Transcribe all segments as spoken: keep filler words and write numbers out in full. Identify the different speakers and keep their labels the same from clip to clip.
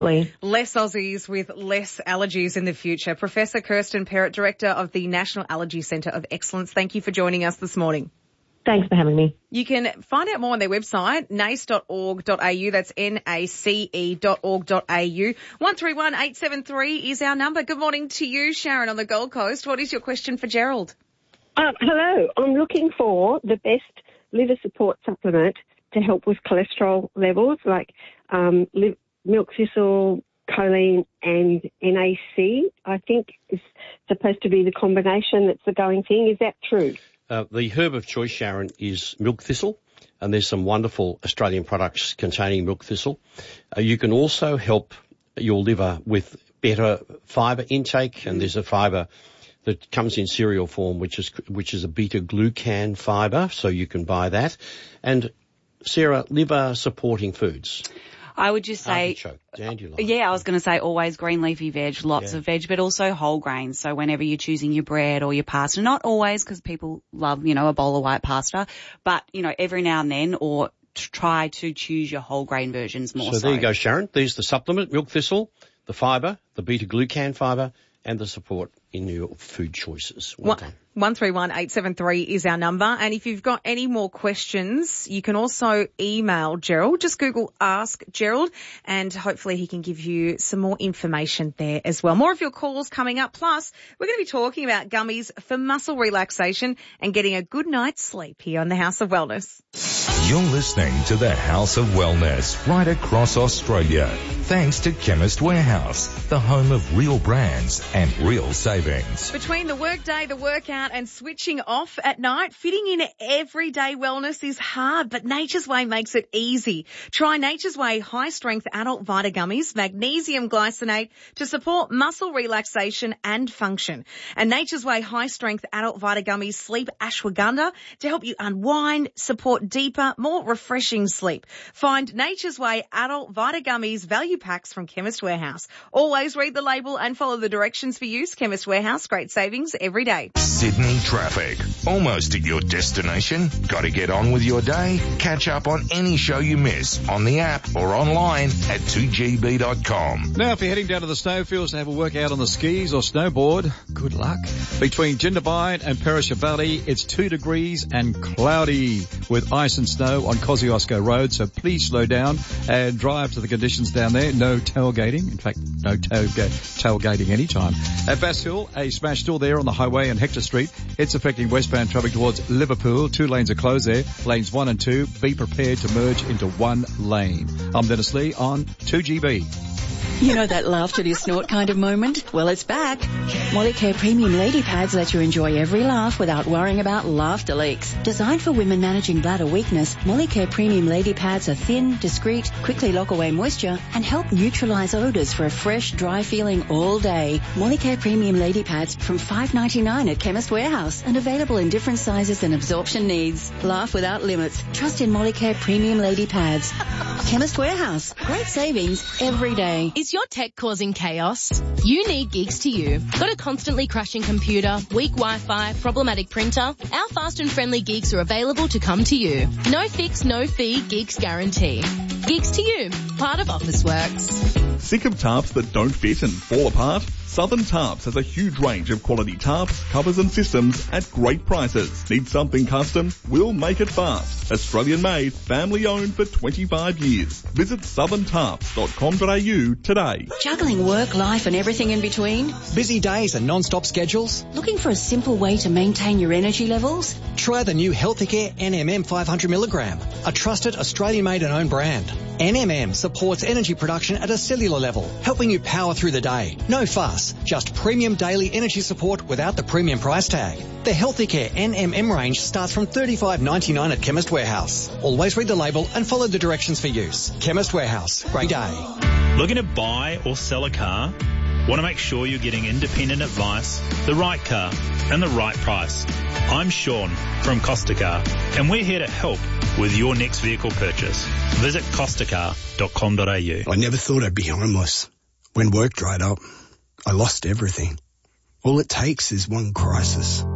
Speaker 1: Less Aussies with less allergies in the future. Professor Kirsten Perrett, Director of the National Allergy Centre of Excellence, thank you for joining us this morning.
Speaker 2: Thanks for having me.
Speaker 1: You can find out more on their website, nace dot org dot a u. That's N A C E dot org dot a u. one three one eight seven three is our number. Good morning to you, Sharon, on the Gold Coast. What is your question for Gerald?
Speaker 2: Uh, hello. I'm looking for the best liver support supplement to help with cholesterol levels, like um, li- milk thistle, choline and N A C, I think is supposed to be the combination that's the going thing. Is that true?
Speaker 3: Uh, the herb of choice, Sharon, is milk thistle, and there's some wonderful Australian products containing milk thistle. Uh, you can also help your liver with better fibre intake, and there's a fibre that comes in cereal form, which is which is a beta-glucan fibre, so you can buy that. And, Sarah, liver-supporting foods.
Speaker 4: I would just say,
Speaker 3: artichoke, dandelion.
Speaker 4: Yeah, I was going to say always green leafy veg, lots
Speaker 3: yeah.
Speaker 4: of veg, but also whole grains. So whenever you're choosing your bread or your pasta, not always because people love, you know, a bowl of white pasta, but, you know, every now and then, or try to choose your whole grain versions more so.
Speaker 3: So there you go, Sharon. There's the supplement, milk thistle, the fibre, the beta-glucan fibre, and the support in your food choices. Well done.
Speaker 1: one three one eight seven three is our number. And if you've got any more questions, you can also email Gerald. Just Google Ask Gerald, and hopefully he can give you some more information there as well. More of your calls coming up. Plus, we're going to be talking about gummies for muscle relaxation and getting a good night's sleep here on the House of Wellness.
Speaker 5: You're listening to the House of Wellness right across Australia. Thanks to Chemist Warehouse, the home of real brands and real savings.
Speaker 1: Between the workday, the workout and switching off at night, fitting in everyday wellness is hard, but Nature's Way makes it easy. Try Nature's Way high-strength adult Vita Gummies, magnesium glycinate to support muscle relaxation and function. And Nature's Way high-strength adult Vita Gummies sleep ashwagandha to help you unwind, support deeper, more refreshing sleep. Find Nature's Way adult Vita Gummies value packs from Chemist Warehouse. Always read the label and follow the directions for use. Chemist Warehouse, great savings every day.
Speaker 5: Sydney traffic. Almost at your destination? Got to get on with your day? Catch up on any show you miss on the app or online at two g b dot com.
Speaker 6: Now, if you're heading down to the snowfields to have a workout on the skis or snowboard, good luck. Between Jindabyne and Perisher Valley, it's two degrees and cloudy with ice and snow on Kosciuszko Road, so please slow down and drive to the conditions down there. No tailgating. In fact, no tailga- tailgating anytime. At Bass Hill, a smash still there on the highway and Hector Street. It's affecting westbound traffic towards Liverpool. Two lanes are closed there. Lanes one and two. Be prepared to merge into one lane. I'm Dennis Lee on two G B.
Speaker 7: You know that laugh till you snort kind of moment? Well, it's back. Molicare Premium Lady Pads let you enjoy every laugh without worrying about laughter leaks. Designed for women managing bladder weakness, Molicare Premium Lady Pads are thin, discreet, quickly lock away moisture, and help neutralize odors for a fresh, dry feeling all day. Molicare Premium Lady Pads from five dollars and ninety-nine cents at Chemist Warehouse and available in different sizes and absorption needs. Laugh without limits. Trust in Molicare Premium Lady Pads. Chemist Warehouse. Great savings every day.
Speaker 8: Is your tech causing chaos? You need Geeks to You. Got a constantly crashing computer, weak Wi-Fi, problematic printer? Our fast and friendly Geeks are available to come to you. No fix, no fee, Geeks guarantee. Geeks to You, part of Officeworks.
Speaker 9: Sick of tarps that don't fit and fall apart? Southern Tarps has a huge range of quality tarps, covers and systems at great prices. Need something custom? We'll make it fast. Australian made, family owned for twenty-five years. Visit southern tarps dot com dot a u today.
Speaker 7: Juggling work, life and everything in between?
Speaker 10: Busy days and non-stop schedules?
Speaker 7: Looking for a simple way to maintain your energy levels?
Speaker 10: Try the new Healthicare N M M five hundred milligram, a trusted Australian made and owned brand. N M M supports energy production at a cellular level, helping you power through the day. No fuss. Just premium daily energy support without the premium price tag. The Healthicare N M M range starts from thirty-five dollars and ninety-nine cents at Chemist Warehouse. Always read the label and follow the directions for use. Chemist Warehouse. Great day.
Speaker 11: Looking to buy or sell a car? Want to make sure you're getting independent advice, the right car, and the right price? I'm Sean from Costa Car, and we're here to help with your next vehicle purchase. Visit costa car dot com dot a u.
Speaker 12: I never thought I'd be homeless. When work dried up, I lost everything. All it takes is one crisis.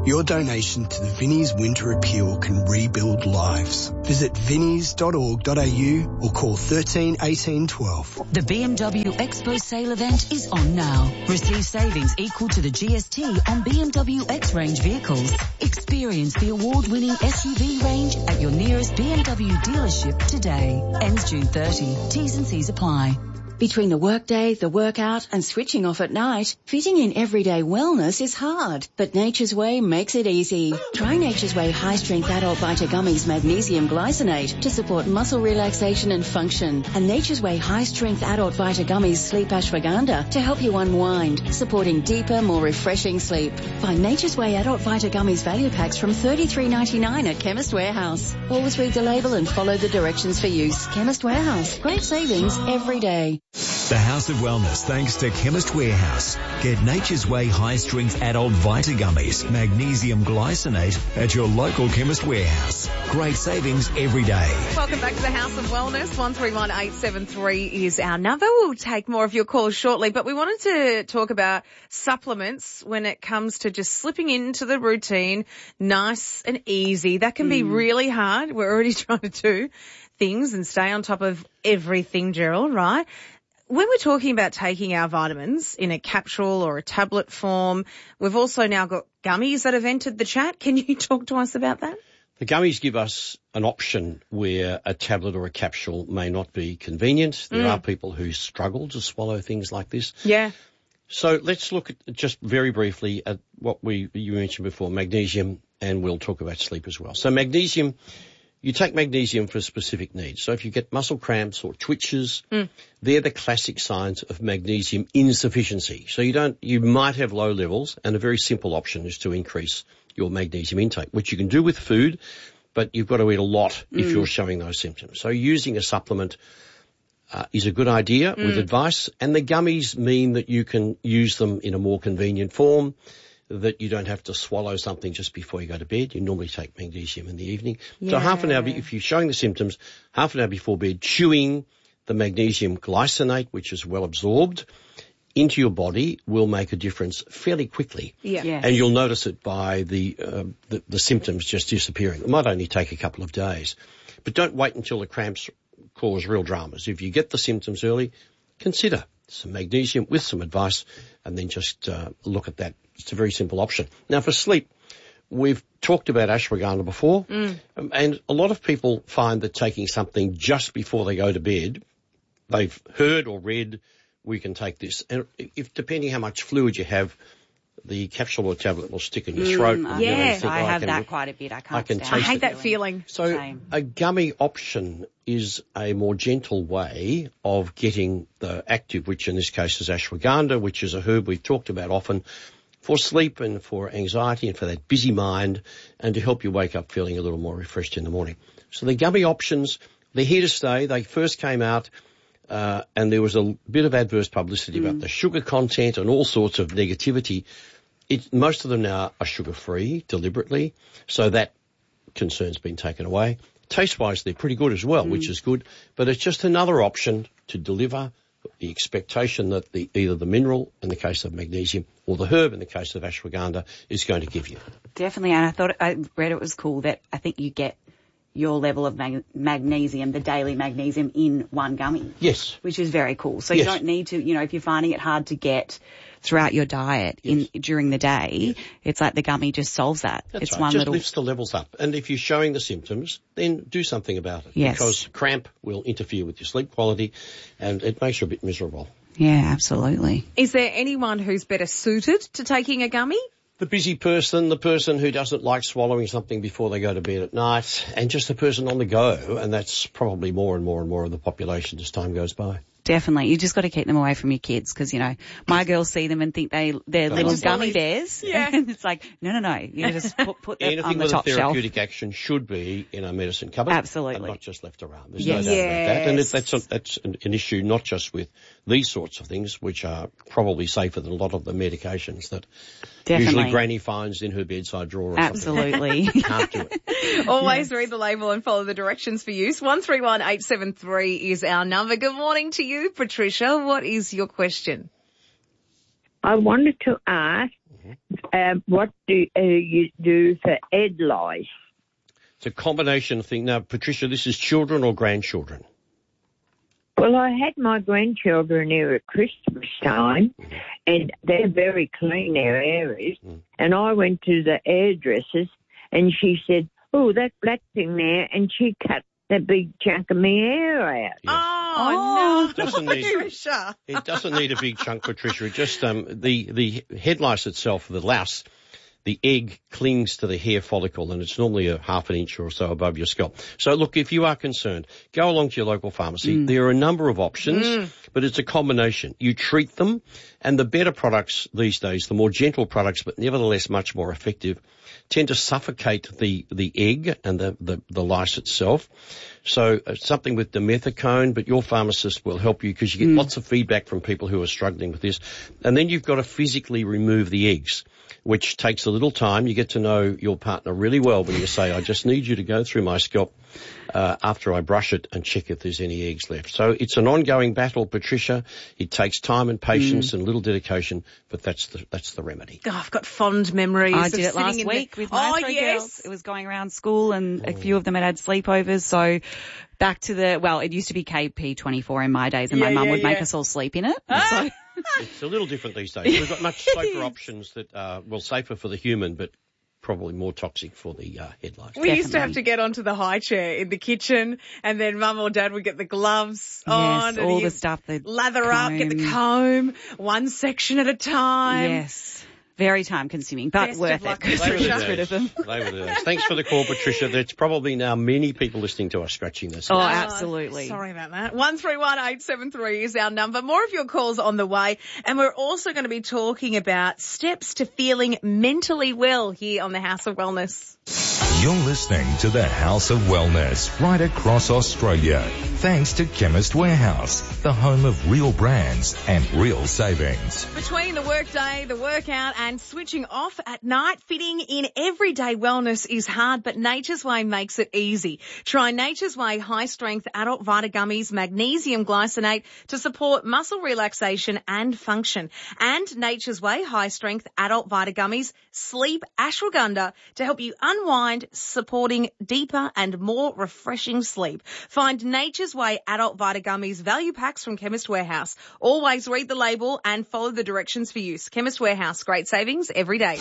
Speaker 12: Your donation to the Vinnie's Winter Appeal can rebuild lives. Visit vinnies dot org dot a u or call thirteen eighteen twelve.
Speaker 13: The B M W Expo sale event is on now. Receive savings equal to the G S T on B M W X-Range vehicles. Experience the award-winning S U V range at your nearest B M W dealership today. Ends June thirtieth. T's and C's apply.
Speaker 7: Between the workday, the workout and switching off at night, fitting in everyday wellness is hard, but Nature's Way makes it easy. Try Nature's Way high-strength adult Vita Gummies magnesium glycinate to support muscle relaxation and function, and Nature's Way high-strength adult Vita Gummies sleep ashwagandha to help you unwind, supporting deeper, more refreshing sleep. Find Nature's Way adult Vita Gummies value packs from thirty-three ninety-nine at Chemist Warehouse. Always read the label and follow the directions for use. Chemist Warehouse. Great savings every day.
Speaker 14: The House of Wellness thanks to Chemist Warehouse. Get Nature's Way high-strength adult Vita Gummies, magnesium glycinate at your local Chemist Warehouse. Great savings every day.
Speaker 1: Welcome back to the House of Wellness. one three one eight seven three is our number. We'll take more of your calls shortly, but we wanted to talk about supplements when it comes to just slipping into the routine, nice and easy. That can mm. be really hard. We're already trying to do things and stay on top of everything, Gerald, right? When we're talking about taking our vitamins in a capsule or a tablet form, we've also now got gummies that have entered the chat. Can you talk to us about that?
Speaker 3: The gummies give us an option where a tablet or a capsule may not be convenient. There mm. are people who struggle to swallow things like this.
Speaker 1: Yeah.
Speaker 3: So let's look at just very briefly at what we you mentioned before, magnesium, and we'll talk about sleep as well. So magnesium, you take magnesium for specific needs. So if you get muscle cramps or twitches, mm. they're the classic signs of magnesium insufficiency. So you don't, you might have low levels, and a very simple option is to increase your magnesium intake, which you can do with food, but you've got to eat a lot mm. if you're showing those symptoms. So using a supplement uh, is a good idea mm. with advice, and the gummies mean that you can use them in a more convenient form, that you don't have to swallow something just before you go to bed. You normally take magnesium in the evening. Yeah. So half an hour, if you're showing the symptoms, half an hour before bed, chewing the magnesium glycinate, which is well absorbed, into your body will make a difference fairly quickly.
Speaker 1: Yeah. Yes.
Speaker 3: And you'll notice it by the, uh, the, the symptoms just disappearing. It might only take a couple of days. But don't wait until the cramps cause real dramas. If you get the symptoms early, consider some magnesium with some advice, and then just uh, look at that. It's a very simple option. Now, for sleep, we've talked about ashwagandha before, mm. um, and a lot of people find that taking something just before they go to bed, they've heard or read, we can take this. And if depending how much fluid you have, the capsule or tablet will stick in your throat.
Speaker 4: Mm, yeah, I have I that quite a bit. I can't
Speaker 1: I, can
Speaker 4: taste
Speaker 1: I hate that
Speaker 4: feeling.
Speaker 1: feeling.
Speaker 3: So
Speaker 4: Same.
Speaker 3: A gummy option is a more gentle way of getting the active, which in this case is ashwagandha, which is a herb we've talked about often, for sleep and for anxiety and for that busy mind, and to help you wake up feeling a little more refreshed in the morning. So the gummy options, they're here to stay. They first came out uh, and there was a bit of adverse publicity mm. about the sugar content and all sorts of negativity. It, most of them now are sugar-free deliberately, so that concern's been taken away. Taste-wise, they're pretty good as well, mm. which is good, but it's just another option to deliver the expectation that the either the mineral, in the case of magnesium, or the herb, in the case of ashwagandha, is going to give you.
Speaker 4: Definitely, and I thought, I read it was cool that I think you get your level of mag- magnesium, the daily magnesium, in one gummy.
Speaker 3: Yes.
Speaker 4: Which is very cool. So
Speaker 3: yes.
Speaker 4: you don't need to, you know, if you're finding it hard to get throughout your diet yes. in during the day, yes. it's like the gummy just solves that.
Speaker 3: That's
Speaker 4: it's
Speaker 3: right.
Speaker 4: one
Speaker 3: just
Speaker 4: little
Speaker 3: lifts the levels up. And if you're showing the symptoms, then do something about it.
Speaker 4: Yes.
Speaker 3: Because cramp will interfere with your sleep quality and it makes you a bit miserable.
Speaker 4: Yeah, absolutely.
Speaker 1: Is there anyone who's better suited to taking a gummy?
Speaker 3: The busy person, the person who doesn't like swallowing something before they go to bed at night, and just the person on the go, and that's probably more and more and more of the population as time goes by.
Speaker 4: Definitely. You just got to keep them away from your kids because, you know, my girls see them and think they, they're
Speaker 3: Oh,
Speaker 4: little
Speaker 3: just
Speaker 4: gummy
Speaker 3: always-
Speaker 4: bears.
Speaker 1: Yeah.
Speaker 4: And it's like, no, no, no. You just put, put them
Speaker 3: Anything
Speaker 4: on the
Speaker 3: with a
Speaker 4: top shelf.
Speaker 3: therapeutic action should be in a medicine cupboard.
Speaker 4: Absolutely.
Speaker 3: And not just left around. There's
Speaker 4: Yes.
Speaker 3: no doubt about that. And it,
Speaker 1: Yes.
Speaker 3: that's, a, that's an, an issue not just with these sorts of things, which are probably safer than a lot of the medications that
Speaker 4: Definitely.
Speaker 3: usually Granny finds in her bedside drawer or
Speaker 4: Absolutely.
Speaker 3: something. Can't do it.
Speaker 1: Always read the label and follow the directions for use. one three one eight seven three is our number. Good morning to you, Patricia. What is your question?
Speaker 15: I wanted to ask, uh, what do uh, you do for egg lice?
Speaker 3: It's a combination thing. Now, Patricia, this is children or grandchildren?
Speaker 15: Well, I had my grandchildren here at Christmas time, and they're very clean, their areas. Mm. And I went to the hairdressers, and she said, oh, that black thing there, and she cut the big chunk of my hair out.
Speaker 3: Yes.
Speaker 1: Oh,
Speaker 3: no, doesn't need,
Speaker 1: Patricia.
Speaker 3: It doesn't need a big chunk, Patricia. It just, um, the, the head lice itself, the louse, the egg clings to the hair follicle, and it's normally a half an inch or so above your scalp. So, look, if you are concerned, go along to your local pharmacy. Mm. There are a number of options, mm. but it's a combination. You treat them, and the better products these days, the more gentle products, but nevertheless much more effective, tend to suffocate the, the egg and the, the, the lice itself. So uh, something with dimethicone, but your pharmacist will help you because you get mm. lots of feedback from people who are struggling with this. And then you've got to physically remove the eggs, which takes a little time. You get to know your partner really well when you say, I just need you to go through my scalp uh, after I brush it and check if there's any eggs left. So it's an ongoing battle, Patricia. It takes time and patience mm. and a little dedication, but that's the that's the remedy.
Speaker 1: Oh, I've got fond memories.
Speaker 4: I
Speaker 1: of
Speaker 4: did it last
Speaker 1: in
Speaker 4: week
Speaker 1: the...
Speaker 4: with my
Speaker 1: oh,
Speaker 4: three
Speaker 1: yes.
Speaker 4: girls. It was going around school, and oh. a few of them had had sleepovers, so... Back to the, well, it used to be K P twenty-four in my days, and
Speaker 1: yeah,
Speaker 4: my mum
Speaker 1: yeah,
Speaker 4: would
Speaker 1: yeah.
Speaker 4: make us all sleep in it.
Speaker 1: Ah.
Speaker 4: So.
Speaker 3: It's a little different these days. We've got much safer options that are, well, safer for the human, but probably more toxic for the uh, head lice.
Speaker 1: We
Speaker 4: Definitely.
Speaker 1: used to have to get onto the high chair in the kitchen, and then mum or dad would get the gloves
Speaker 4: yes,
Speaker 1: on.
Speaker 4: all
Speaker 1: and
Speaker 4: the stuff. The
Speaker 1: lather
Speaker 4: comb.
Speaker 1: up, get the comb, one section at a time.
Speaker 4: Yes. Very time consuming, but
Speaker 1: Best
Speaker 4: worth
Speaker 1: luck,
Speaker 4: it.
Speaker 3: They were the
Speaker 4: Get rid of them.
Speaker 3: They were the days. Thanks for the call, Patricia. There's probably now many people listening to us scratching this.
Speaker 4: Oh, absolutely.
Speaker 1: Sorry about that. one three one eight seven three is our number. More of your calls on the way. And we're also going to be talking about steps to feeling mentally well here on the House of Wellness.
Speaker 5: You're listening to the House of Wellness right across Australia. Thanks to Chemist Warehouse, the home of real brands and real savings.
Speaker 1: Between the workday, the workout and switching off at night, fitting in everyday wellness is hard, but Nature's Way makes it easy. Try Nature's Way High Strength Adult Vita Gummies Magnesium Glycinate to support muscle relaxation and function. And Nature's Way High Strength Adult Vita Gummies Sleep Ashwagandha to help you unwind, supporting deeper and more refreshing sleep. Find Nature's Way Adult Vita Gummies value packs from Chemist Warehouse. Always read the label and follow the directions for use. Chemist Warehouse, great savings every day.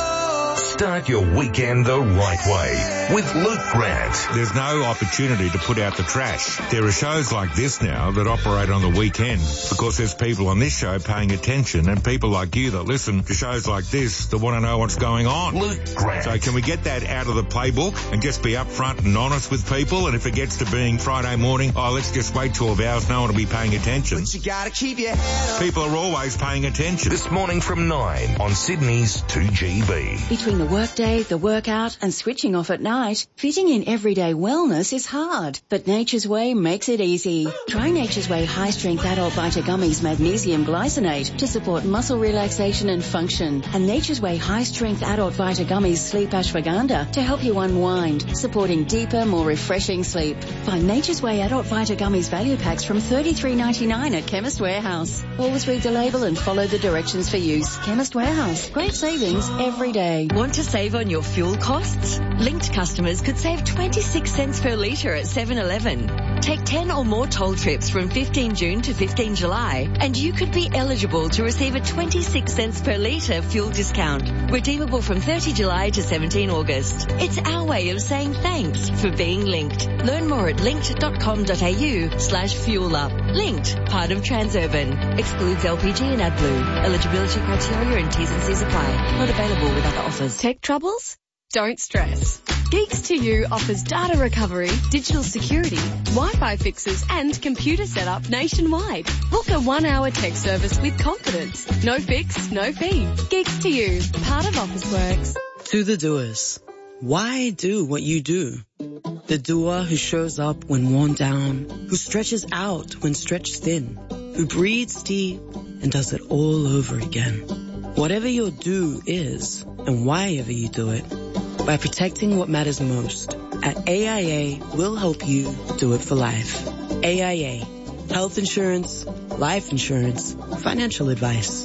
Speaker 5: Start your weekend the right way with Luke Grant.
Speaker 16: There's no opportunity to put out the trash. There are shows like this now that operate on the weekend because there's people on this show paying attention and people like you that listen to shows like this that want to know what's going on.
Speaker 5: Luke Grant.
Speaker 16: So can we get that out of the playbook and just be upfront and honest with people? And if it gets to being Friday morning, oh, let's just wait twelve hours, no one will be paying attention.
Speaker 17: But you gotta keep your head up.
Speaker 16: People are always paying attention.
Speaker 5: This morning from nine on Sydney's two G B.
Speaker 7: Between the workday, the workout and switching off at night, fitting in everyday wellness is hard, but Nature's Way makes it easy. Try Nature's Way High Strength Adult Vita Gummies Magnesium Glycinate to support muscle relaxation and function, and Nature's Way High Strength Adult Vita Gummies Sleep Ashwagandha to help you unwind, supporting deeper, more refreshing sleep. Find Nature's Way Adult Vita Gummies value packs from thirty-three ninety-nine at Chemist Warehouse. Always read the label and follow the directions for use. Chemist Warehouse, great savings every day.
Speaker 18: Want to save on your fuel costs? Linked customers could save twenty-six cents per litre at seven eleven. Take ten or more toll trips from fifteenth of June to fifteenth of July and you could be eligible to receive a twenty-six cents per litre fuel discount. Redeemable from thirtieth of July to seventeenth of August. It's our way of saying thanks for being linked. Learn more at linked.com.au slash fuel up. Linked, part of Transurban. Excludes L P G and AdBlue. Eligibility criteria and T's and C's apply. Not available with other offers.
Speaker 8: Tech troubles? Don't stress. Geeks to You offers data recovery, digital security, Wi-Fi fixes and computer setup nationwide. Book a one-hour tech service with confidence. No fix, no fee. Geeks to You, part of Officeworks.
Speaker 19: To the doers. Why do what you do? The doer who shows up when worn down, who stretches out when stretched thin, who breathes deep and does it all over again. Whatever your do is, and why ever you do it, by protecting what matters most, at A I A, we'll help you do it for life. A I A, health insurance, life insurance, financial advice.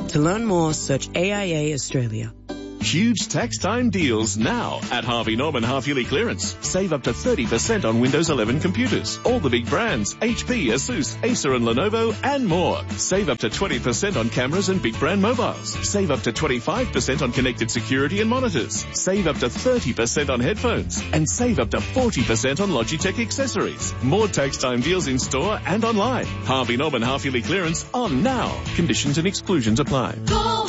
Speaker 19: To learn more, search A I A Australia.
Speaker 20: Huge tax time deals now at Harvey Norman Half Yearly Clearance. Save up to thirty percent on Windows eleven computers. All the big brands, H P, Asus, Acer and Lenovo and more. Save up to twenty percent on cameras and big brand mobiles. Save up to twenty-five percent on connected security and monitors. Save up to thirty percent on headphones. And save up to forty percent on Logitech accessories. More tax time deals in store and online. Harvey Norman Half Yearly Clearance on now. Conditions and exclusions apply.
Speaker 21: Go!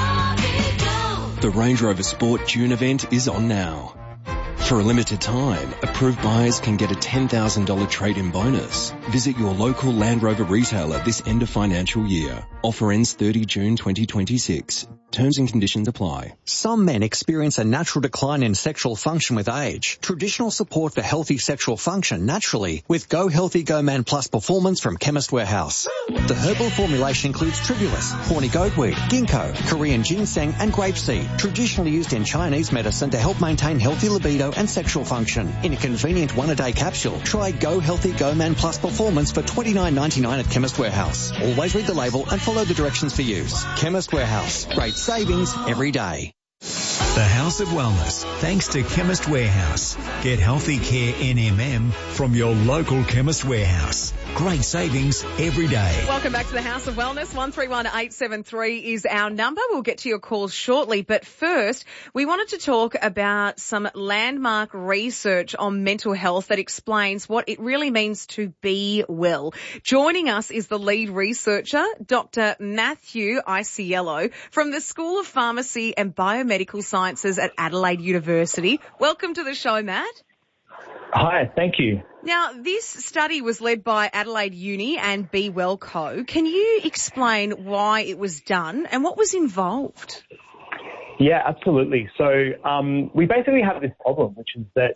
Speaker 21: The Range Rover Sport June event is on now. For a limited time, approved buyers can get a ten thousand dollars trade-in bonus. Visit your local Land Rover retailer this end of financial year. Offer ends thirtieth of June twenty twenty-six. Terms and conditions apply.
Speaker 10: Some men experience a natural decline in sexual function with age. Traditional support for healthy sexual function naturally with Go Healthy Go Man Plus Performance from Chemist Warehouse. The herbal formulation includes tribulus, horny goatweed, ginkgo, Korean ginseng and grapeseed, traditionally used in Chinese medicine to help maintain healthy libido and sexual function. In a convenient one-a-day capsule, try Go Healthy Go Man Plus Performance for twenty-nine ninety-nine at Chemist Warehouse. Always read the label and follow the directions for use. Chemist Warehouse. Great savings every day.
Speaker 14: The House of Wellness, thanks to Chemist Warehouse. Get Healthy Care N M M from your local Chemist Warehouse. Great savings every day.
Speaker 1: Welcome back to the House of Wellness. one three one eight seven three is our number. We'll get to your calls shortly. But first, we wanted to talk about some landmark research on mental health that explains what it really means to be well. Joining us is the lead researcher, Doctor Matthew Iciello from the School of Pharmacy and Biomedical Sciences at Adelaide University. Welcome to the show, Matt.
Speaker 22: Hi, thank you.
Speaker 1: Now, this study was led by Adelaide Uni and Be Well Co. Can you explain why it was done and what was involved?
Speaker 22: Yeah, absolutely. So um, we basically have this problem, which is that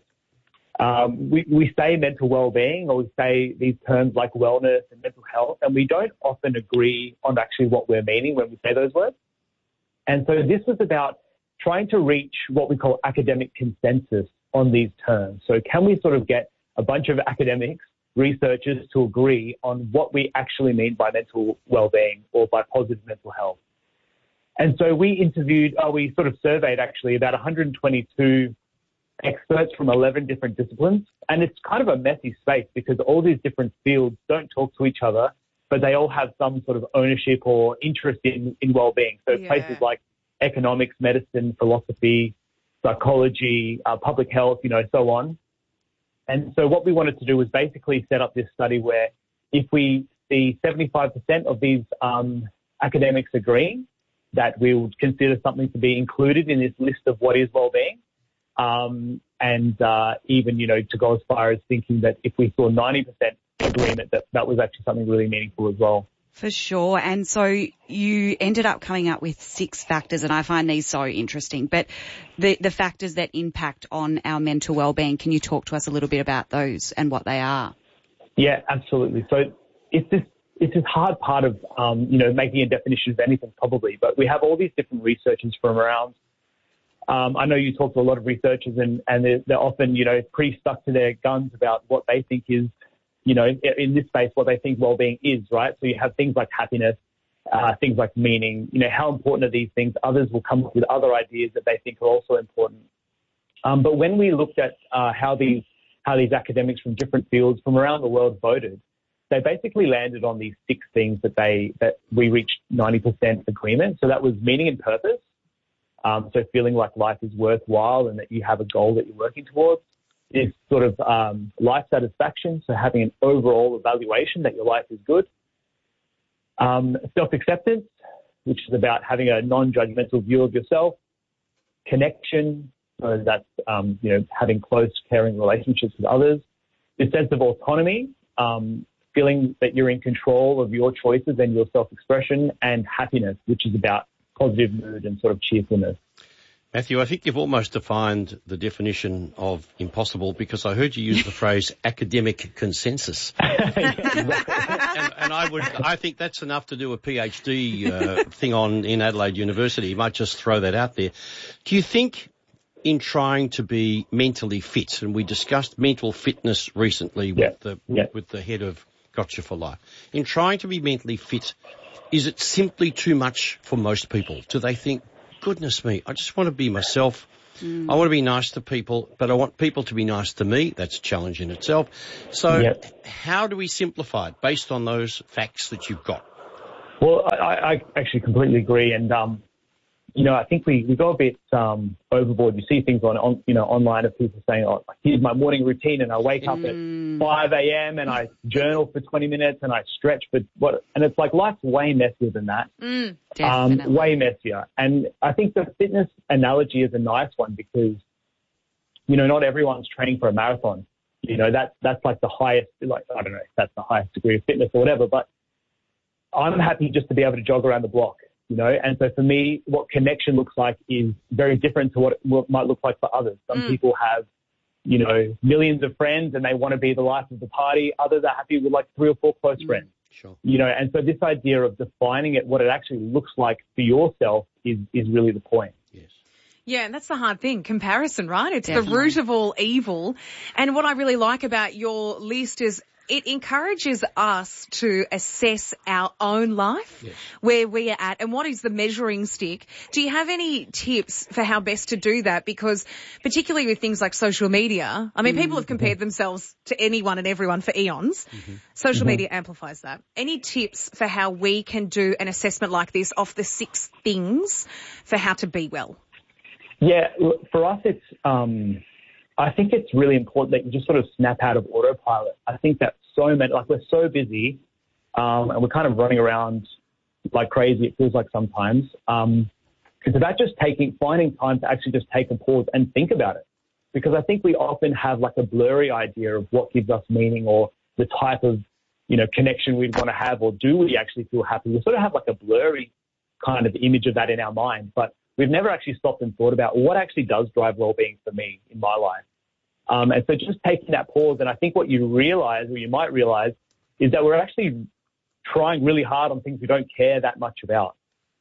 Speaker 22: um, we, we say mental well-being, or we say these terms like wellness and mental health, and we don't often agree on actually what we're meaning when we say those words. And so this was about trying to reach what we call academic consensus on these terms. So can we sort of get a bunch of academics, researchers to agree on what we actually mean by mental well-being or by positive mental health? And so we interviewed, oh, we sort of surveyed actually about one hundred twenty-two experts from eleven different disciplines. And it's kind of a messy space because all these different fields don't talk to each other, but they all have some sort of ownership or interest in, in well-being. So yeah. Places like economics, medicine, philosophy, psychology, uh, public health, you know, so on. And so what we wanted to do was basically set up this study where if we see seventy-five percent of these um, academics agreeing that we would consider something to be included in this list of what is well-being, um, and uh, even, you know, to go as far as thinking that if we saw ninety percent agreement, that that was actually something really meaningful as well.
Speaker 4: For sure. And so you ended up coming up with six factors, and I find these so interesting. But the, the factors that impact on our mental well-being, can you talk to us a little bit about those and what they are?
Speaker 22: Yeah, absolutely. So it's this, it's this hard part of, um, you know, making a definition of anything probably, but we have all these different researchers from around. Um, I know you talk to a lot of researchers and, and they're, they're often, you know, pretty stuck to their guns about what they think is, you know, in this space, what they think well-being is, right? So you have things like happiness, uh, things like meaning, you know, how important are these things? Others will come up with other ideas that they think are also important. Um, but when we looked at uh, how these how these academics from different fields from around the world voted, they basically landed on these six things that they that we reached ninety percent agreement. So that was meaning and purpose. Um, so feeling like life is worthwhile and that you have a goal that you're working towards. Is sort of um, life satisfaction, so having an overall evaluation that your life is good. Um, self-acceptance, which is about having a non-judgmental view of yourself. Connection, so that's um, you know, having close, caring relationships with others. The sense of autonomy, um, feeling that you're in control of your choices and your self-expression. And happiness, which is about positive mood and sort of cheerfulness.
Speaker 3: Matthew, I think you've almost defined the definition of impossible because I heard you use the phrase academic consensus. and, and I would, I think that's enough to do a PhD uh, thing on in Adelaide University. You might just throw that out there. Do you think in trying to be mentally fit, and we discussed mental fitness recently with
Speaker 22: yeah.
Speaker 3: the
Speaker 22: yeah.
Speaker 3: with the head of Gotcha for Life, in trying to be mentally fit, is it simply too much for most people? Do they think, goodness me, I just want to be myself. Mm. I want to be nice to people, but I want people to be nice to me. That's a challenge in itself. So yep. How do we simplify it based on those facts that you've got?
Speaker 22: Well, I, I actually completely agree. And, um, you know, I think we, we go a bit um, overboard. You see things on, on, you know, online of people saying, oh, here's my morning routine, and I wake up mm. at five a.m. and I journal for twenty minutes and I stretch for what, and it's like life's way messier than that.
Speaker 1: Mm,
Speaker 22: um, way messier. And I think the fitness analogy is a nice one because, you know, not everyone's training for a marathon. You know, that, that's like the highest, like, I don't know if that's the highest degree of fitness or whatever, but I'm happy just to be able to jog around the block. You know, and so for me, what connection looks like is very different to what it might look like for others. Some mm. people have, you know, millions of friends and they want to be the life of the party. Others are happy with like three or four close mm. friends.
Speaker 3: Sure.
Speaker 22: You know, and so this idea of defining it, what it actually looks like for yourself is, is really the point.
Speaker 3: Yes.
Speaker 1: Yeah, and that's the hard thing, comparison, right? It's
Speaker 4: Definitely.
Speaker 1: the root of all evil. And what I really like about your list is it encourages us to assess our own life, yes. where we are at, and what is the measuring stick. Do you have any tips for how best to do that? Because particularly with things like social media, I mean, mm-hmm. people have compared themselves to anyone and everyone for eons. Mm-hmm. Social mm-hmm. media amplifies that. Any tips for how we can do an assessment like this off the six things for how to be well?
Speaker 22: Yeah, for us, it's, um, I think it's really important that you just sort of snap out of autopilot. I think that so many, like we're so busy, um, and we're kind of running around like crazy, it feels like sometimes. Um, it's about just taking, finding time to actually just take a pause and think about it. Because I think we often have like a blurry idea of what gives us meaning or the type of, you know, connection we'd want to have, or do we actually feel happy? We sort of have like a blurry kind of image of that in our mind, but we've never actually stopped and thought about what actually does drive well-being for me in my life. Um, and so just taking that pause, and I think what you realize, or you might realize, is that we're actually trying really hard on things we don't care that much about.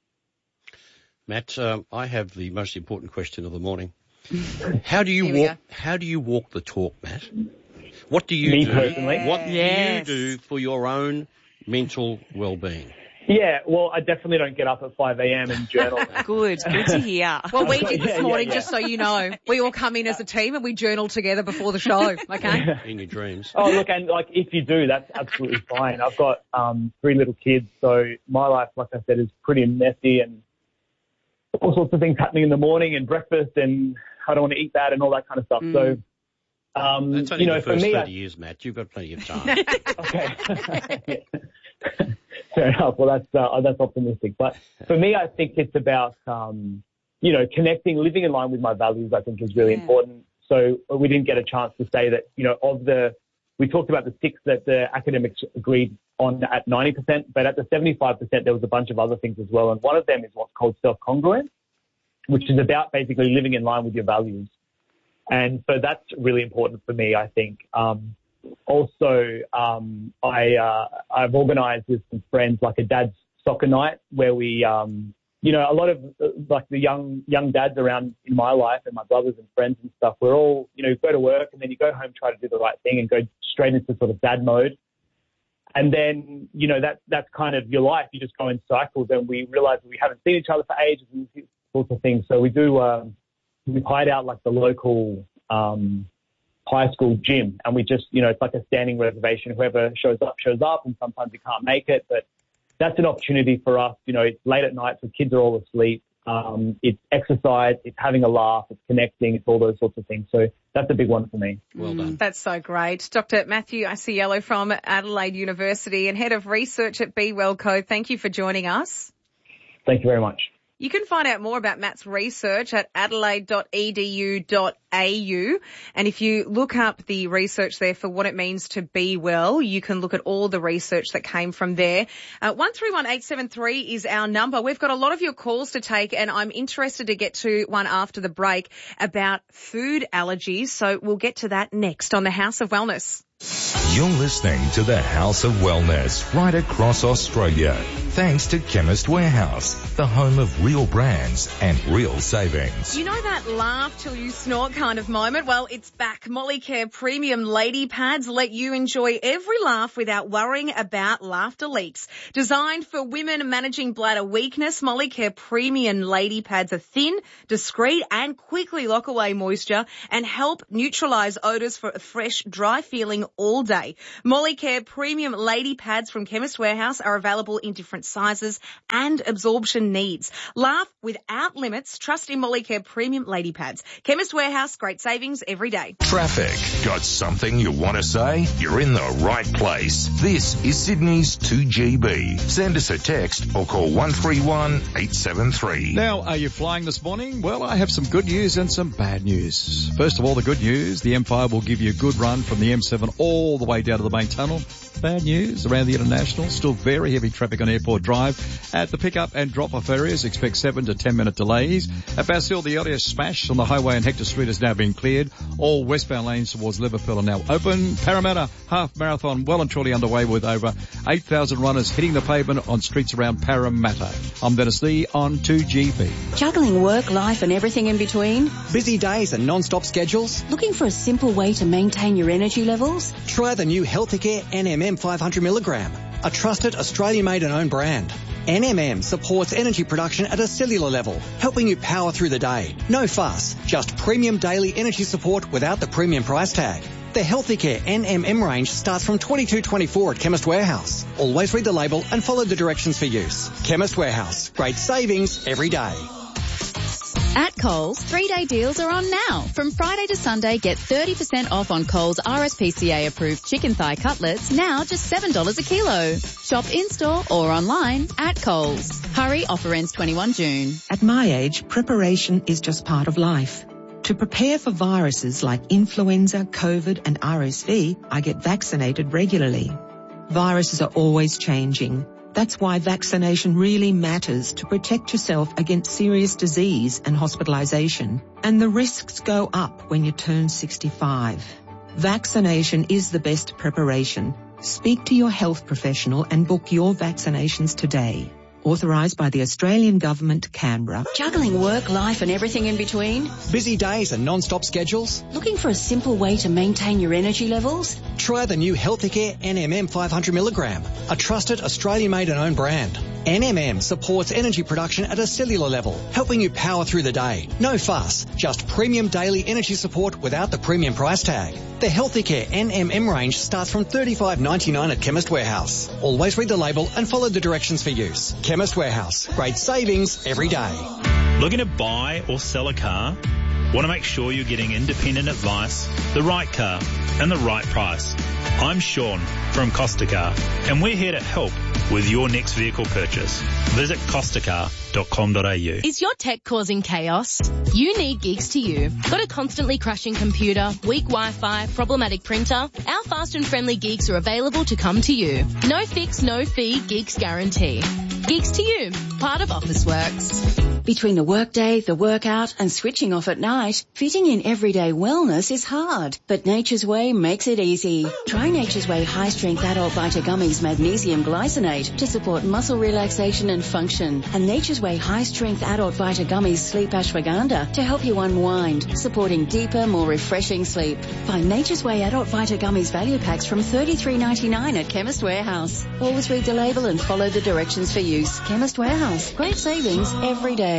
Speaker 3: Matt, um, I have the most important question of the morning. How do you walk? How do you walk the talk, Matt? What do you
Speaker 22: Me
Speaker 3: do?
Speaker 22: personally?
Speaker 3: What do
Speaker 1: yes.
Speaker 3: you do for your own mental well-being?
Speaker 22: Yeah, well, I definitely don't get up at five a.m. and journal.
Speaker 4: Good, good to hear.
Speaker 1: Well, we did this
Speaker 22: Yeah,
Speaker 1: morning,
Speaker 22: yeah, yeah.
Speaker 1: just so you know. We all come in as a team and we journal together before the show, okay?
Speaker 3: In your dreams.
Speaker 22: Oh, look, and like if you do, that's absolutely fine. I've got um, three little kids, so my life, like I said, is pretty messy and all sorts of things happening in the morning and breakfast, and I don't want to eat that and all that kind of stuff. Mm. So, um,
Speaker 3: That's only
Speaker 22: you know,
Speaker 3: the first
Speaker 22: for me,
Speaker 3: thirty
Speaker 22: I,
Speaker 3: years, Matt. You've got plenty of time.
Speaker 22: Okay. Yeah. Fair enough. Well, that's uh, that's optimistic. But for me, I think it's about um, you know, connecting, living in line with my values. I think is really yeah. important. So we didn't get a chance to say that, you know, of the we talked about the six that the academics agreed on at ninety percent, but at the seventy-five percent there was a bunch of other things as well. And one of them is what's called self-congruent, which is about basically living in line with your values. And so that's really important for me, I think. Um, Also, um, I, uh, I've organised with some friends like a dad's soccer night where we, um, you know, a lot of uh, like the young young dads around in my life and my brothers and friends and stuff, we're all, you know, go to work and then you go home, try to do the right thing and go straight into sort of dad mode. And then, you know, that that's kind of your life. You just go in cycles, and we realise that we haven't seen each other for ages and these sorts of things. So we do, um, we hide out like the local um high school gym, and we just, you know, it's like a standing reservation. Whoever shows up, shows up, and sometimes you can't make it, but that's an opportunity for us. You know, it's late at night, so kids are all asleep. Um, it's exercise, it's having a laugh, it's connecting, it's all those sorts of things. So that's a big one for me.
Speaker 3: Well done.
Speaker 1: That's so great. Doctor Matthew Aiello from Adelaide University and Head of Research at Be Well Co. Thank you for joining us.
Speaker 22: Thank you very much.
Speaker 1: You can find out more about Matt's research at adelaide dot e d u dot a u. And if you look up the research there for what it means to be well, you can look at all the research that came from there. Uh, one three one eight seven three is our number. We've got a lot of your calls to take, and I'm interested to get to one after the break about food allergies. So we'll get to that next on the House of Wellness.
Speaker 5: You're listening to the House of Wellness right across Australia. Thanks to Chemist Warehouse, the home of real brands and real savings.
Speaker 1: You know that laugh till you snort kind of moment? Well, it's back. Molicare Premium Lady Pads let you enjoy every laugh without worrying about laughter leaks. Designed for women managing bladder weakness, Molicare Premium Lady Pads are thin, discreet and quickly lock away moisture and help neutralise odours for a fresh, dry feeling all day. Molicare Premium Lady Pads from Chemist Warehouse are available in different sizes and absorption needs. Laugh without limits. Trust in Molicare Premium Lady Pads. Chemist Warehouse, great savings every day.
Speaker 5: Traffic. Got something you want to say? You're in the right place. This is Sydney's two G B. Send us a text or call one three one eight seven three.
Speaker 2: Now, are you flying this morning? Well, I have some good news and some bad news. First of all, the good news, the M five will give you a good run from the M seven all the way down to the main tunnel. Bad news, around the International, still very heavy traffic on Airport Drive. At the pick-up and drop-off areas, expect seven to ten minute delays. At Basil, the Elias smash on the highway and Hector Street has now been cleared. All westbound lanes towards Liverpool are now open. Parramatta half marathon well and truly underway with over eight thousand runners hitting the pavement on streets around Parramatta. I'm Dennis Lee on two G B.
Speaker 7: Juggling work, life and everything in between?
Speaker 10: Busy days and non-stop schedules?
Speaker 7: Looking for a simple way to maintain your energy levels?
Speaker 10: Try the new Healthicare N M M five hundred milligram, a trusted Australian-made and owned brand. N M M supports energy production at a cellular level, helping you power through the day. No fuss, just premium daily energy support without the premium price tag. The Healthicare N M M range starts from twenty-two twenty-four at Chemist Warehouse. Always read the label and follow the directions for use. Chemist Warehouse, great savings every day.
Speaker 6: At Coles, three-day deals are on now. From Friday to Sunday, get thirty percent off on Coles R S P C A-approved chicken thigh cutlets, now just seven dollars a kilo. Shop in-store or online at Coles. Hurry, offer ends twenty-first of June.
Speaker 23: At my age, preparation is just part of life. To prepare for viruses like influenza, COVID and R S V, I get vaccinated regularly. Viruses are always changing. That's why vaccination really matters to protect yourself against serious disease and hospitalization. And the risks go up when you turn sixty-five. Vaccination is the best preparation. Speak to your health professional and book your vaccinations today. Authorised by the Australian Government, Canberra.
Speaker 7: Juggling work, life and everything in between?
Speaker 10: Busy days and non-stop schedules?
Speaker 7: Looking for a simple way to maintain your energy levels?
Speaker 10: Try the new Healthicare N M M five hundred milligram, a trusted Australian-made and owned brand. N M M supports energy production at a cellular level, helping you power through the day. No fuss, just premium daily energy support without the premium price tag. The Healthicare N M M range starts from thirty-five ninety-nine at Chemist Warehouse. Always read the label and follow the directions for use. Chemist Warehouse, great savings every day.
Speaker 11: Looking to buy or sell a car? Want to make sure you're getting independent advice, the right car, and the right price? I'm Sean from Costa Car, and we're here to help with your next vehicle purchase. Visit costa car dot com dot a u.
Speaker 8: Is your tech causing chaos? You need Geeks to You. Got a constantly crashing computer, weak Wi-Fi, problematic printer? Our fast and friendly Geeks are available to come to you. No fix, no fee, Geeks guarantee. Geeks to You, part of Officeworks.
Speaker 7: Between the workday, the workout and switching off at night, fitting in everyday wellness is hard, but Nature's Way makes it easy. Try Nature's Way High Strength Adult Vita Gummies Magnesium Glycinate to support muscle relaxation and function, and Nature's Way High Strength Adult Vita Gummies Sleep Ashwagandha to help you unwind, supporting deeper, more refreshing sleep. Find Nature's Way Adult Vita Gummies value packs from thirty-three ninety-nine at Chemist Warehouse. Always read the label and follow the directions for use. Chemist Warehouse. Great savings every day.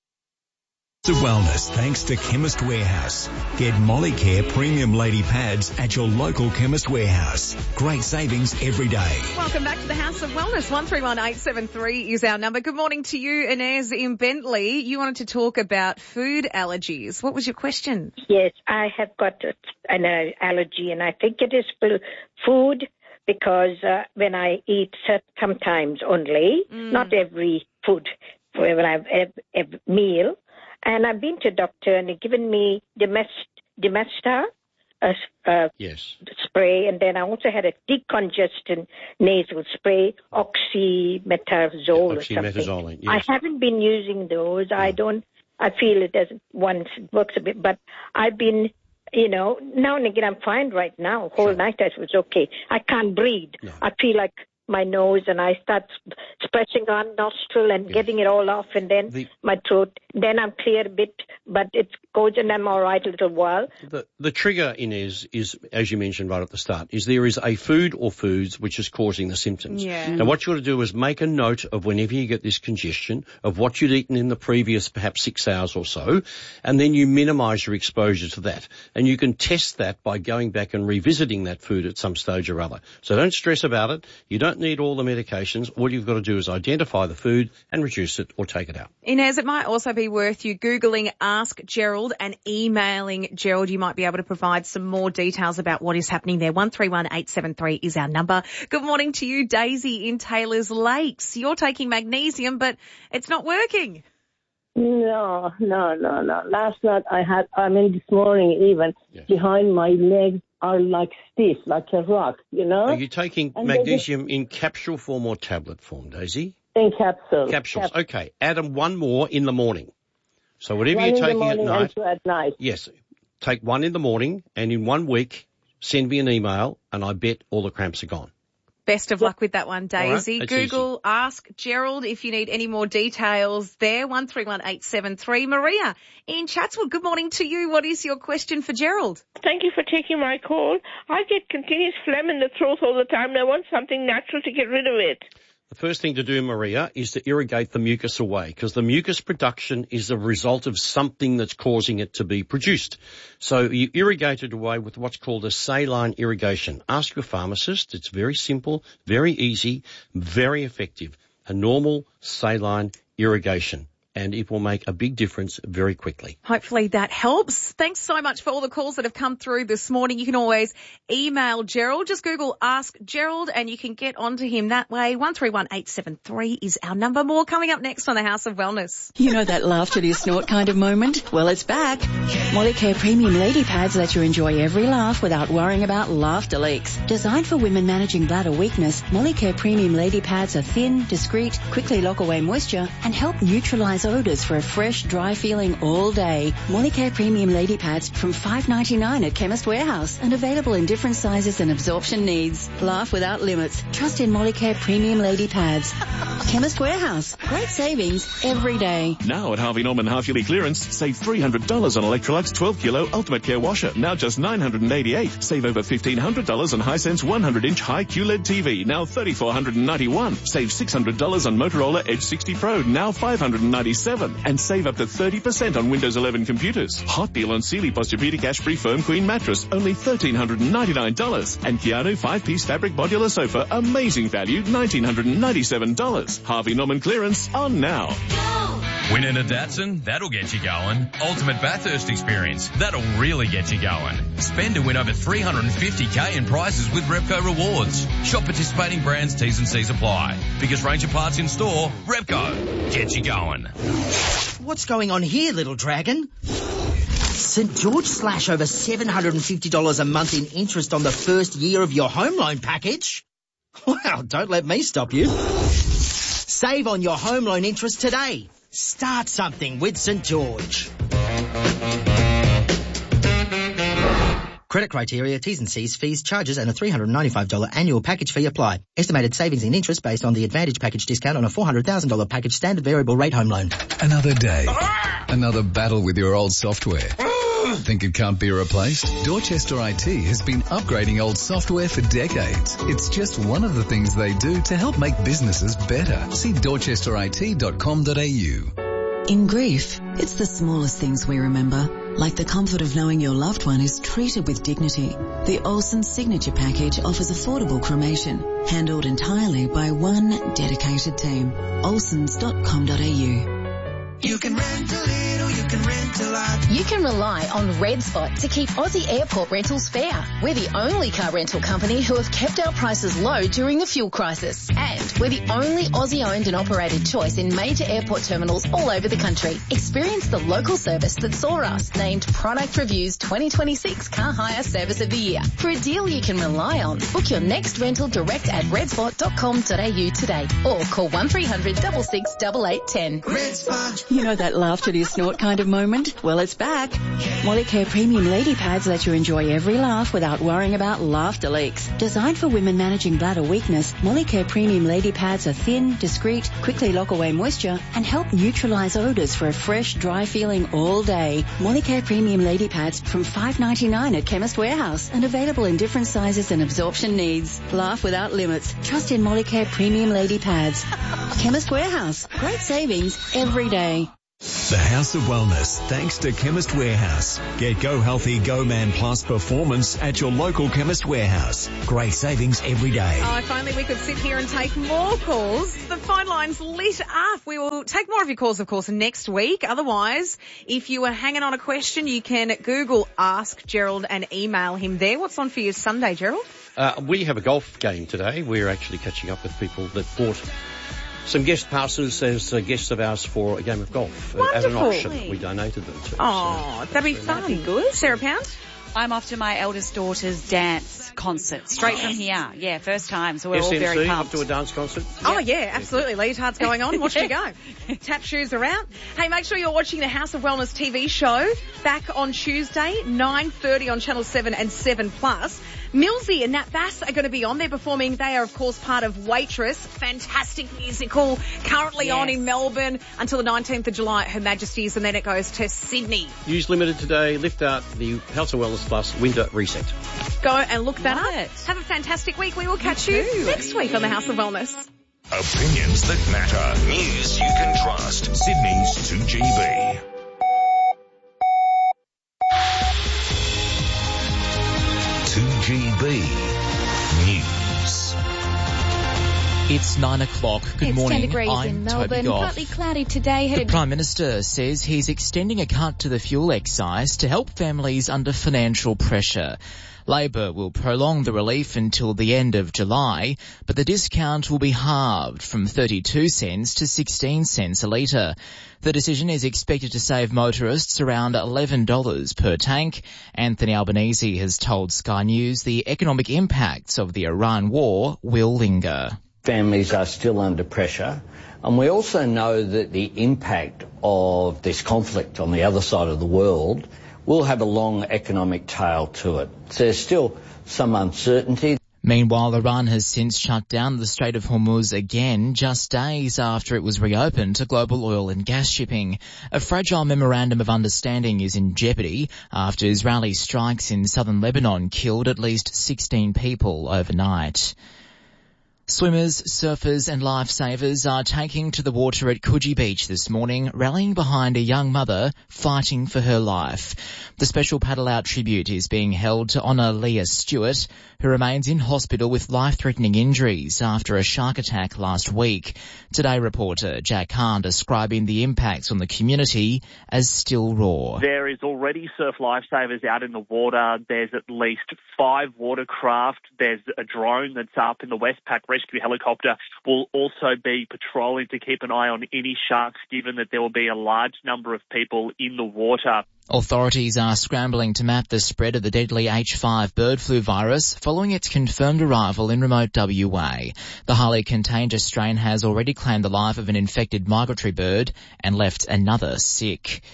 Speaker 14: To wellness, thanks to Chemist Warehouse. Get Molicare Premium Lady Pads at your local Chemist Warehouse. Great savings every day.
Speaker 1: Welcome back to the House of Wellness. one three one eight seven three is our number. Good morning to you, Inez in Bentley. You wanted to talk about food allergies. What was your question?
Speaker 24: Yes, I have got an uh, allergy, and I think it is for food because uh, when I eat sometimes only, mm. not every food, when I have a, a meal. And I've been to a doctor and they've given me Demesta a, a
Speaker 3: yes.
Speaker 24: spray, and then I also had a decongestant nasal spray, oxymetazole
Speaker 3: yeah,
Speaker 24: or something.
Speaker 3: Yes.
Speaker 24: I haven't been using those. Mm. I don't. I feel it doesn't. Once it works a bit, but I've been you know, now and again I'm fine right now. Whole sure. night I was okay. I can't breathe. No. I feel like my nose and I start stretching on nostril and yes. getting it all off, and then the, my throat. Then I'm clear a bit, but it goes and I'm all right a little while.
Speaker 3: The, the trigger, Inez, is, as you mentioned right at the start, is there is a food or foods which is causing the symptoms.
Speaker 1: Yeah.
Speaker 3: Now what you want to do is make a note of whenever you get this congestion of what you'd eaten in the previous perhaps six hours or so, and then you minimise your exposure to that. And you can test that by going back and revisiting that food at some stage or other. So don't stress about it. You don't need all the medications. All you've got to do is identify the food and reduce it or take it out.
Speaker 1: Inez, it might also be worth you Googling Ask Gerald and emailing Gerald. You might be able to provide some more details about what is happening there. one three one eight seven three is our number. Good morning to you, Daisy in Taylor's Lakes. You're taking magnesium, but it's not working.
Speaker 9: No, no, no, no. Last night I had, I mean this morning even, yes. behind my legs are like stiff, like a rock, you know?
Speaker 3: Are you taking and magnesium just, in capsule form or tablet form, Daisy?
Speaker 9: In capsule.
Speaker 3: Capsules,
Speaker 9: Cap-
Speaker 3: okay. Add them one more in the morning. So whatever
Speaker 9: one
Speaker 3: you're
Speaker 9: in
Speaker 3: taking
Speaker 9: the morning
Speaker 3: at night.
Speaker 9: And two at night.
Speaker 3: Yes. Take one in the morning, and in one week, send me an email, and I bet all the cramps are gone.
Speaker 1: Best of luck with that one, Daisy.
Speaker 3: Right,
Speaker 1: Google
Speaker 3: easy.
Speaker 1: Ask Gerald if you need any more details there. one three one eight seven three. Maria in Chatswood, good morning to you. What is your question for Gerald?
Speaker 12: Thank you for taking my call. I get continuous phlegm in the throat all the time, and I want something natural to get rid of it.
Speaker 3: The first thing to do, Maria, is to irrigate the mucus away, because the mucus production is a result of something that's causing it to be produced. So you irrigate it away with what's called a saline irrigation. Ask your pharmacist. It's very simple, very easy, very effective. A normal saline irrigation. And it will make a big difference very quickly.
Speaker 1: Hopefully that helps. Thanks so much for all the calls that have come through this morning. You can always email Gerald. Just Google Ask Gerald and you can get onto him that way. one three one eight seven three is our number. More coming up next on the House of Wellness.
Speaker 7: You know that laugh to your snort kind of moment? Well, it's back. Molicare Premium Lady Pads let you enjoy every laugh without worrying about laughter leaks. Designed for women managing bladder weakness, Molicare Premium Lady Pads are thin, discreet, quickly lock away moisture and help neutralize odours for a fresh, dry feeling all day. Molicare Premium Lady Pads from five ninety-nine at Chemist Warehouse and available in different sizes and absorption needs. Laugh without limits. Trust in Molicare Premium Lady Pads. Chemist Warehouse. Great savings every day.
Speaker 20: Now at Harvey Norman Half Yearly Clearance, save three hundred dollars on Electrolux twelve kilo Ultimate Care Washer, now just nine hundred eighty-eight dollars. Save over fifteen hundred dollars on Hisense one hundred inch high Q L E D T V, now three thousand four hundred ninety-one dollars. Save six hundred dollars on Motorola Edge sixty Pro, now five hundred ninety-seven dollars. And save up to thirty percent on Windows eleven computers. Hot deal on Sealy Posturepedic Ash-Free Firm Queen Mattress, only one thousand three hundred ninety-nine dollars. And Keanu five-piece fabric modular sofa, amazing value, one thousand nine hundred ninety-seven dollars. Harvey Norman clearance on now.
Speaker 13: Winning a Datsun? That'll get you going. Ultimate Bathurst experience? That'll really get you going. Spend to win over three hundred fifty thousand in prizes with Repco Rewards. Shop participating brands, T's and C's apply. Biggest range of parts in store, Repco. Get you going.
Speaker 15: What's going on here, little dragon? St George slash over seven hundred fifty dollars a month in interest on the first year of your home loan package? Well, don't let me stop you. Save on your home loan interest today. Start something with St George. Credit criteria, T's and C's, fees, charges and a three hundred ninety-five dollars annual package fee apply. Estimated savings in interest based on the Advantage package discount on a four hundred thousand dollars package standard variable rate home loan.
Speaker 25: Another day. Another battle with your old software. Think it can't be replaced? Dorchester I T has been upgrading old software for decades. It's just one of the things they do to help make businesses better. See dorchester I T dot com dot a u.
Speaker 26: In grief, it's the smallest things we remember, like the comfort of knowing your loved one is treated with dignity. The Olsen Signature Package offers affordable cremation, handled entirely by one dedicated team. olsens dot com dot a u.
Speaker 27: You can rent a little, you can rent a lot.
Speaker 8: You can rely on Red Spot to keep Aussie airport rentals fair. We're the only car rental company who have kept our prices low during the fuel crisis. And we're the only Aussie-owned and operated choice in major airport terminals all over the country. Experience the local service that saw us named Product Review's twenty twenty-six Car Hire Service of the Year. For a deal you can rely on, book your next rental direct at red spot dot com dot a u today or call one three hundred, six six, eight eight one zero.
Speaker 27: Red Spot.
Speaker 7: You know that laugh till you snort kind of moment? Well, it's back. Molicare Premium Lady Pads let you enjoy every laugh without worrying about laughter leaks. Designed for women managing bladder weakness, Molicare Premium Lady Pads are thin, discreet, quickly lock away moisture, and help neutralize odors for a fresh, dry feeling all day. Molicare Premium Lady Pads from five dollars ninety-nine at Chemist Warehouse and available in different sizes and absorption needs. Laugh without limits. Trust in Molicare Premium Lady Pads. Chemist Warehouse. Great savings every day.
Speaker 14: The House of Wellness, thanks to Chemist Warehouse. Get Go Healthy Go Man Plus Performance at your local Chemist Warehouse. Great savings every day.
Speaker 1: Oh, if only we could sit here and take more calls. The phone line's lit up. We will take more of your calls, of course, next week. Otherwise, if you are hanging on a question, you can Google Ask Gerald and email him there. What's on for you Sunday, Gerald?
Speaker 3: Uh, we have a golf game today. We're actually catching up with people that bought some guest passes as uh, guests of ours for a game of golf uh, at an auction. We donated them to.
Speaker 1: Oh,
Speaker 3: so
Speaker 1: that'd be fun. That'd be good. Sarah Pound?
Speaker 4: I'm off to my eldest daughter's dance concert, straight from here. Yeah, first time, so we're
Speaker 3: S M C,
Speaker 4: all very
Speaker 3: up
Speaker 4: pumped.
Speaker 3: to a dance concert?
Speaker 1: Oh, yeah, absolutely. Leotard's going on. Watch you go. Tap shoes are out. Hey, make sure you're watching the House of Wellness T V show back on Tuesday, nine thirty on Channel seven and seven plus. Millsy and Nat Bass are going to be on. They're performing. They are, of course, part of Waitress. Fantastic musical. Currently yes. on in Melbourne until the nineteenth of July at Her Majesty's, and then it goes to Sydney.
Speaker 3: Use limited today. Lift out the House of Wellness Plus Winter Reset.
Speaker 1: Go and look that
Speaker 4: Love
Speaker 1: up.
Speaker 4: it.
Speaker 1: Have a fantastic week. We will catch you, you next week on the House of Wellness.
Speaker 5: Opinions that matter. News you can trust. Sydney's two G B. two G B News.
Speaker 16: It's nine o'clock. Good
Speaker 17: it's
Speaker 16: morning.
Speaker 17: ten degrees
Speaker 16: I'm
Speaker 17: in Melbourne.
Speaker 16: Toby Goff.
Speaker 17: Partly cloudy today.
Speaker 16: The
Speaker 17: Headed
Speaker 16: Prime Minister says he's extending a cut to the fuel excise to help families under financial pressure. Labor will prolong the relief until the end of July, but the discount will be halved from thirty-two cents to sixteen cents a litre. The decision is expected to save motorists around eleven dollars per tank. Anthony Albanese has told Sky News the economic impacts of the Iran war will linger.
Speaker 18: Families are still under pressure, and we also know that the impact of this conflict on the other side of the world will have a long economic tail to it. So there's still some uncertainty.
Speaker 16: Meanwhile, Iran has since shut down the Strait of Hormuz again, just days after it was reopened to global oil and gas shipping. A fragile memorandum of understanding is in jeopardy after Israeli strikes in southern Lebanon killed at least sixteen people overnight. Swimmers, surfers and lifesavers are taking to the water at Coogee Beach this morning, rallying behind a young mother fighting for her life. The special paddle-out tribute is being held to honour Leah Stewart, who remains in hospital with life-threatening injuries after a shark attack last week. Today reporter Jack Hahn describing the impacts on the community as still raw.
Speaker 19: There is already surf lifesavers out in the water. There's at least five watercraft. There's a drone that's up in the Westpac rescue helicopter will also be patrolling to keep an eye on any sharks, given that there will be a large number of people in the water.
Speaker 16: Authorities are scrambling to map the spread of the deadly H five bird flu virus following its confirmed arrival in remote W A. The highly contagious strain has already claimed the life of an infected migratory bird and left another sick.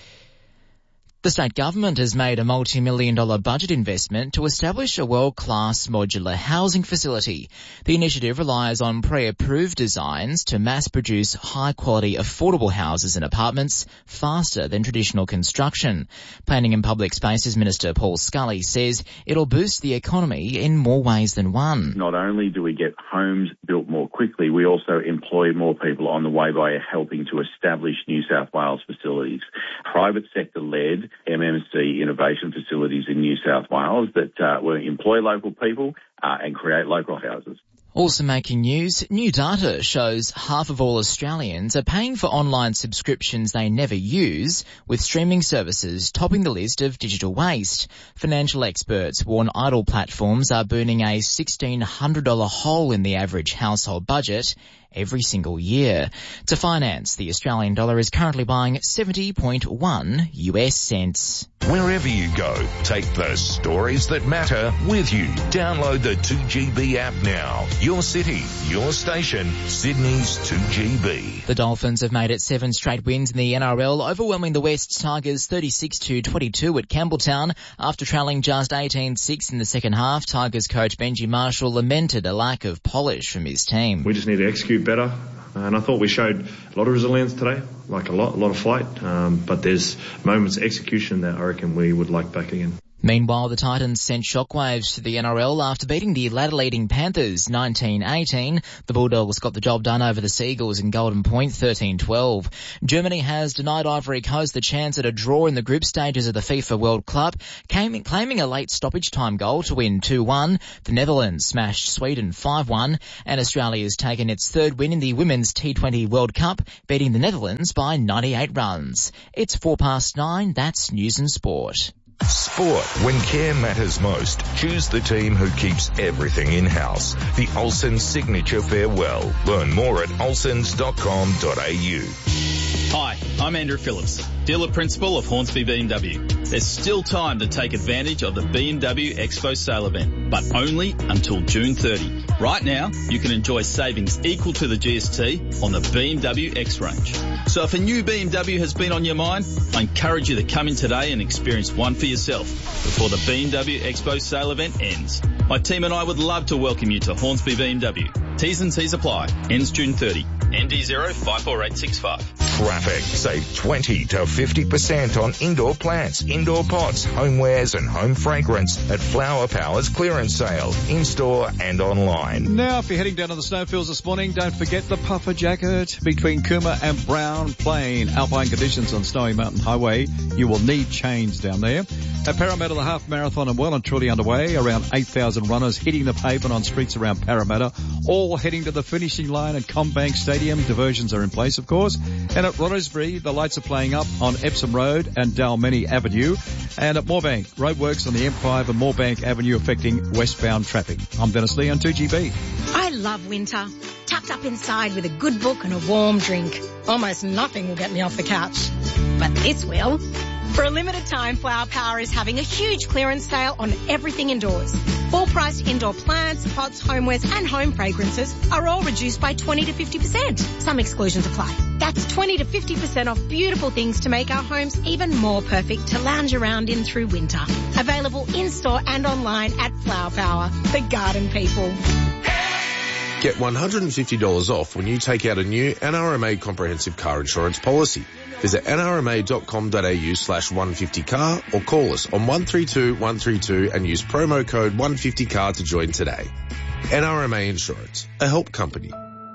Speaker 16: The state government has made a multi-million dollar budget investment to establish a world-class modular housing facility. The initiative relies on pre-approved designs to mass-produce high-quality affordable houses and apartments faster than traditional construction. Planning and Public Spaces Minister Paul Scully says it'll boost the economy in more ways than one.
Speaker 21: Not only do we get homes built more quickly, we also employ more people on the way by helping to establish New South Wales facilities. Private sector-led M M C innovation facilities in New South Wales that uh, will employ local people uh, and create local houses.
Speaker 16: Also making news, new data shows half of all Australians are paying for online subscriptions they never use, with streaming services topping the list of digital waste. Financial experts warn idle platforms are burning a sixteen hundred dollars hole in the average household budget every single year. To finance, the Australian dollar is currently buying seventy point one U S cents.
Speaker 5: Wherever you go, take the stories that matter with you. Download the two G B app now. Your city, your station, Sydney's two G B.
Speaker 16: The Dolphins have made it seven straight wins in the N R L, overwhelming the West Tigers thirty-six to twenty-two at Campbelltown. After trailing just eighteen six in the second half, Tigers coach Benji Marshall lamented a lack of polish from his team.
Speaker 2: We just need to execute better. And I thought we showed a lot of resilience today, like a lot, a lot of fight. Um, but there's moments of execution that I reckon we would like back again.
Speaker 16: Meanwhile, the Titans sent shockwaves to the N R L after beating the ladder-leading Panthers nineteen eighteen. The Bulldogs got the job done over the Seagulls in Golden Point thirteen twelve. Germany has denied Ivory Coast the chance at a draw in the group stages of the FIFA World Cup, claiming a late stoppage time goal to win two one. The Netherlands smashed Sweden five one, and Australia has taken its third win in the Women's T twenty World Cup, beating the Netherlands by ninety-eight runs. It's four past nine. That's News and Sport.
Speaker 5: Sport, when care matters most. Choose the team who keeps everything in-house. The Olsen Signature Farewell. Learn more at olsens dot com dot a u.
Speaker 6: Hi, I'm Andrew Phillips, dealer principal of Hornsby B M W. There's still time to take advantage of the B M W Expo sale event, but only until June thirtieth. Right now, you can enjoy savings equal to the G S T on the B M W X range. So if a new B M W has been on your mind, I encourage you to come in today and experience one for yourself before the B M W Expo sale event ends. My team and I would love to welcome you to Hornsby B M W. T's and C's apply. Ends June thirtieth. N D zero five four eight six five.
Speaker 5: Traffic. Save twenty to fifty percent on indoor plants, indoor pots, homewares and home fragrance at Flower Power's clearance sale, in-store and online.
Speaker 10: Now, if you're heading down to the snowfields this morning, don't forget the puffer jacket. Between Cooma and Brown Plain, alpine conditions on Snowy Mountain Highway. You will need chains down there. At Parramatta, the half marathon and well and truly underway. Around eight thousand runners hitting the pavement on streets around Parramatta, all heading to the finishing line at Combank Stadium. Diversions are in place, of course. And at Rothersbury, the lights are playing up on Epsom Road and Dalmeny Avenue. And at Moorebank, roadworks on the M five and Moorebank Avenue affecting westbound traffic. I'm Dennis Lee on two G B.
Speaker 11: I love winter. Tucked up inside with a good book and a warm drink. Almost nothing will get me off the couch. But this will. For a limited time, Flower Power is having a huge clearance sale on everything indoors. Full-priced indoor plants, pots, homewares and home fragrances are all reduced by twenty to fifty percent. Some exclusions apply. That's twenty to fifty percent off beautiful things to make our homes even more perfect to lounge around in through winter. Available in-store and online at Flower Power, the garden people.
Speaker 17: Get one hundred fifty dollars off when you take out a new N R M A comprehensive car insurance policy. Visit N R M A dot com dot a u slash one fifty car or call us on one three two one three two and use promo code one fifty car to join today. N R M A Insurance, a help company.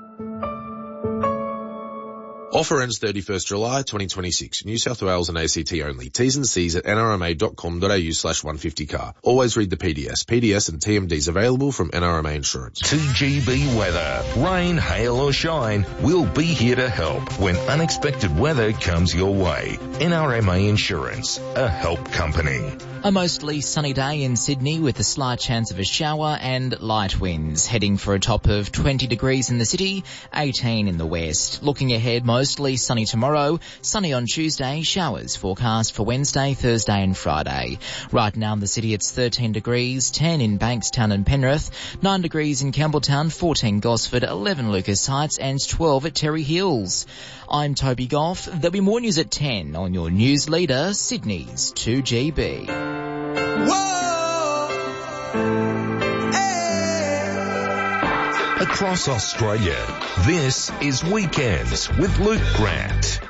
Speaker 17: Offer ends thirty-first July twenty twenty-six. New South Wales and A C T only. T's and C's at N R M A dot com dot a u slash one fifty car. Always read the P D S. P D S and T M Ds available from N R M A Insurance.
Speaker 5: two G B weather. Rain, hail or shine, we'll be here to help when unexpected weather comes your way. N R M A Insurance, a help company.
Speaker 16: A mostly sunny day in Sydney with a slight chance of a shower and light winds. Heading for a top of twenty degrees in the city, eighteen in the west. Looking ahead, mostly sunny tomorrow, sunny on Tuesday, showers forecast for Wednesday, Thursday and Friday. Right now in the city it's thirteen degrees, ten in Bankstown and Penrith, nine degrees in Campbelltown, fourteen Gosford, eleven Lucas Heights and twelve at Terry Hills. I'm Toby Goff. There'll be more news at ten on your news leader, Sydney's two G B.
Speaker 5: Across Australia, this is Weekends with Luke Grant.